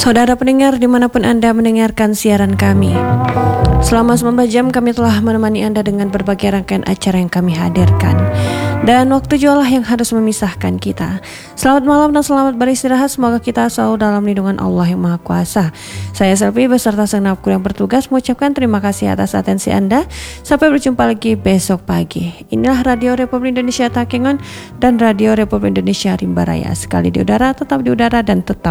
Saudara pendengar dimanapun Anda mendengarkan siaran kami, selama 19 jam kami telah menemani Anda dengan berbagai rangkaian acara yang kami hadirkan. Dan waktu jualah yang harus memisahkan kita. Selamat malam dan selamat beristirahat. Semoga kita selalu dalam lindungan Allah yang Maha Kuasa. Saya Selvi beserta segenap kru yang bertugas mengucapkan terima kasih atas atensi Anda. Sampai berjumpa lagi besok pagi. Inilah Radio Republik Indonesia Takengon dan Radio Republik Indonesia Rimba Raya. Sekali di udara, tetap di udara dan tetap